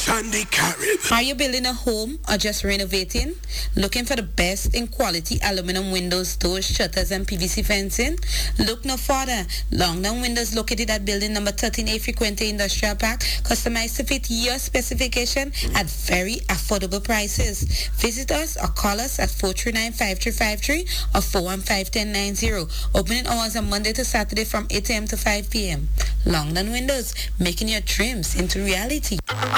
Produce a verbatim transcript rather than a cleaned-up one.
Sandy Carib. Are you building a home or just renovating? Looking for the best in quality aluminum windows, doors, shutters, and P V C fencing? Look no further. Longdown Windows, located at building number thirteen A Frequente Industrial Park, customized to fit your specification at very affordable prices. Visit us or call us at four three nine, five three five three or four one five, one zero nine zero. Opening hours on Monday to Saturday from eight a.m. to five p.m. Longdown Windows, making your dreams into reality.